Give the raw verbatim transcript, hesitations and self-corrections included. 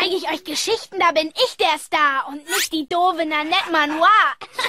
zeige ich euch Geschichten, da bin ich der Star und nicht die doofe Nanette Manoir.